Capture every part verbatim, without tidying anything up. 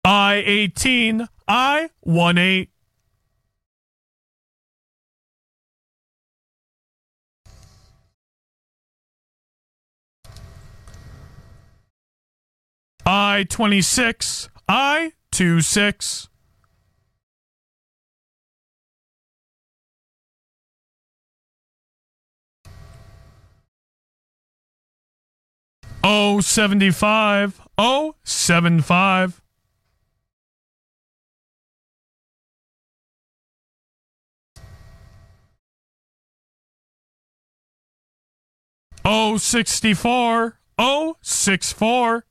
I eighteen, I eighteen. I twenty-six, I twenty-six. O seventy-five, O seventy-five. O sixty-four, O sixty-four.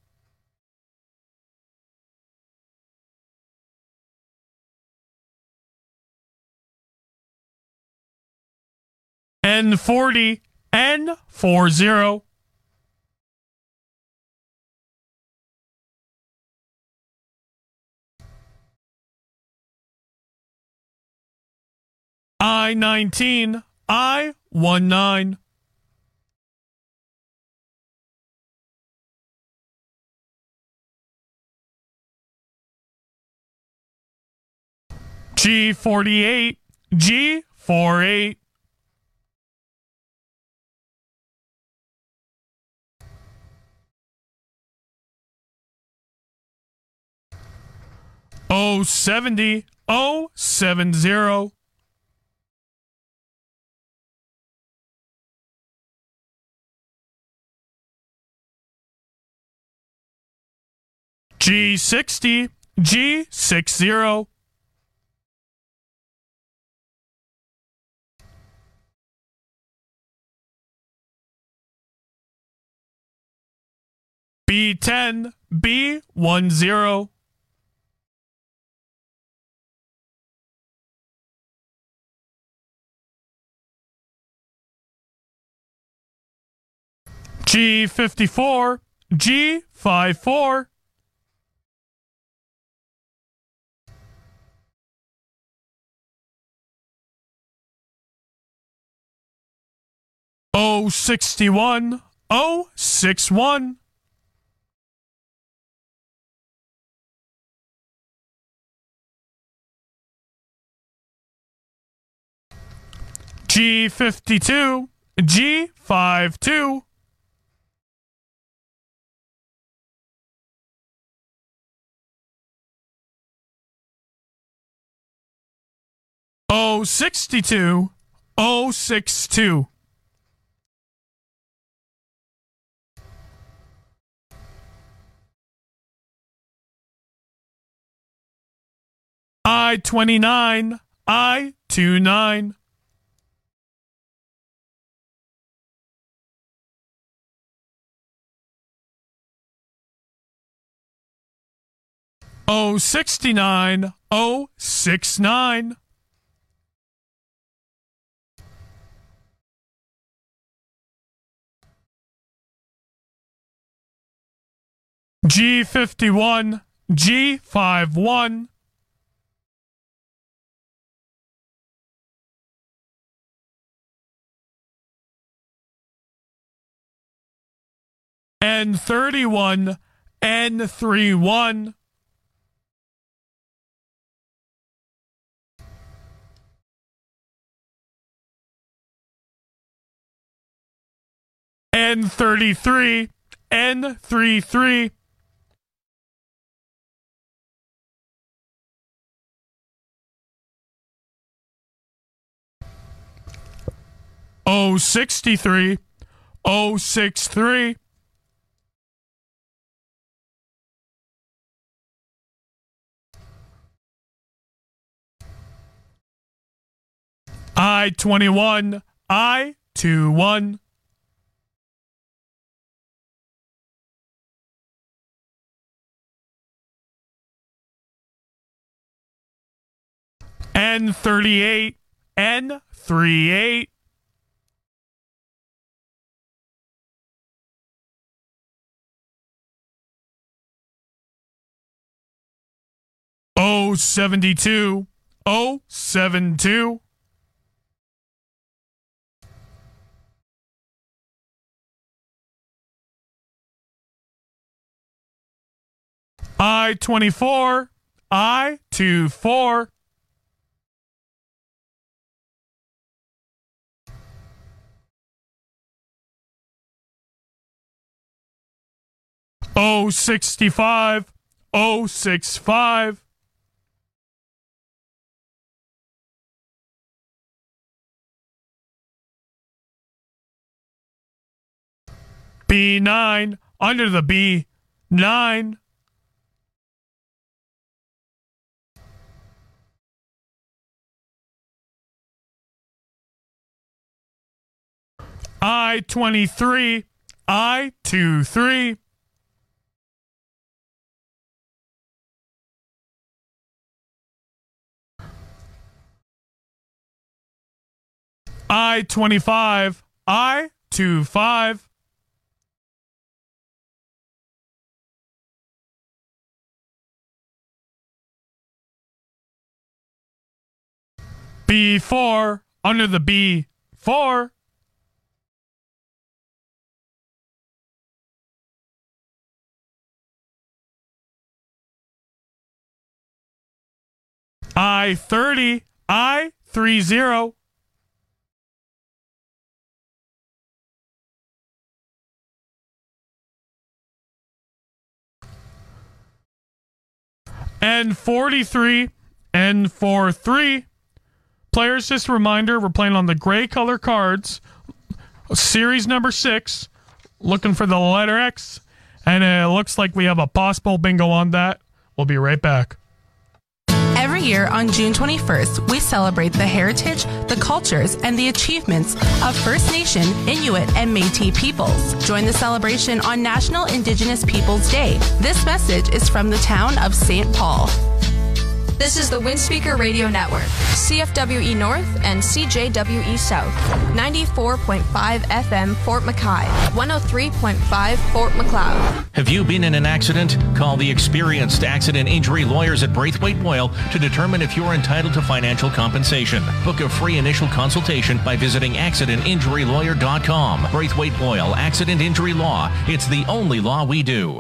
N forty, N forty. I nineteen, I nineteen. G forty-eight, G forty-eight. O seventy, O seventy. G sixty, G sixty. B ten, B ten. G fifty-four, G fifty-four. O sixty-one, O sixty-one. G fifty-two, G fifty-two. O sixty-two, O sixty-two. I twenty-nine, I twenty-nine. O sixty-nine, O sixty-nine. G fifty-one, G fifty-one. N thirty-one, N thirty-one. N thirty-three, N thirty-three. O sixty-three, O sixty-three. I twenty-one, I twenty-one. N thirty-eight, N thirty-eight. O seventy-two, O seventy-two. I twenty-four, I twenty-four. O sixty-five, O sixty-five. B nine, under the B, nine. I twenty-three, I twenty-three. I twenty-five, I twenty-five. B four, under the B, four. I thirty, I thirty. N forty-three, N forty-three. Players, just a reminder, we're playing on the gray color cards. Series number six. Looking for the letter X. And it looks like we have a possible bingo on that. We'll be right back. Every year on June twenty-first, we celebrate the heritage, the cultures, and the achievements of First Nation, Inuit, and Métis peoples. Join the celebration on National Indigenous Peoples Day. This message is from the town of Saint Paul. This is the Windspeaker Radio Network, C F W E North and C J W E South, ninety-four point five F M Fort Mackay, one oh three point five Fort Macleod. Have you been in an accident? Call the experienced accident injury lawyers at Braithwaite Boyle to determine if you're entitled to financial compensation. Book a free initial consultation by visiting accident injury lawyer dot com. Braithwaite Boyle Accident Injury Law. It's the only law we do.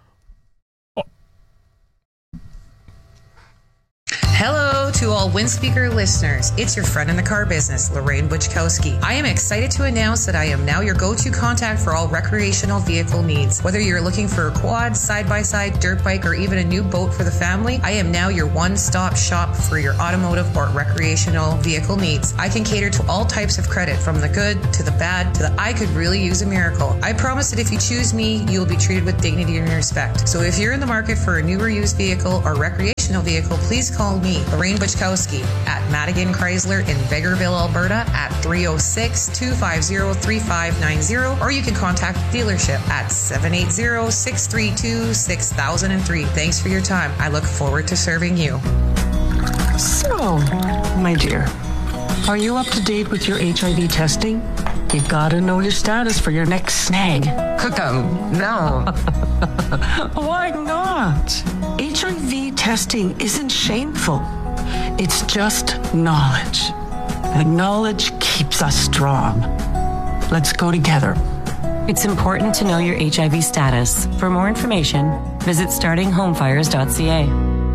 Hello to all Windspeaker listeners. It's your friend in the car business, Lorraine Buchkowski. I am excited to announce that I am now your go-to contact for all recreational vehicle needs. Whether you're looking for a quad, side-by-side, dirt bike, or even a new boat for the family, I am now your one-stop shop for your automotive or recreational vehicle needs. I can cater to all types of credit, from the good to the bad to the I could really use a miracle. I promise that if you choose me, you will be treated with dignity and respect. So if you're in the market for a new or used vehicle or recreational vehicle, please call me, Lorraine Buchkowski, at Madigan Chrysler in Vegreville, Alberta at three oh six, two five oh, three five nine oh, or you can contact the dealership at seven eight zero, six three two, six thousand three. Thanks for your time. I look forward to serving you. So, my dear, are you up to date with your H I V testing? You gotta know your status for your next snag. Um, no. Why not? H I V testing isn't shameful. It's just knowledge. And knowledge keeps us strong. Let's go together. It's important to know your H I V status. For more information, visit starting home fires dot c a.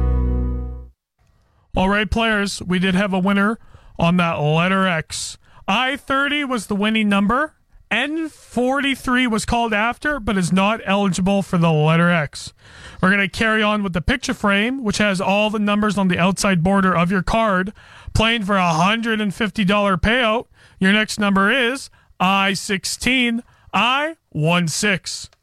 All right, players, we did have a winner on that letter X. I thirty was the winning number. N forty-three was called after, but is not eligible for the letter X. We're going to carry on with the picture frame, which has all the numbers on the outside border of your card, playing for a one hundred fifty dollars payout. Your next number is I sixteen, I sixteen.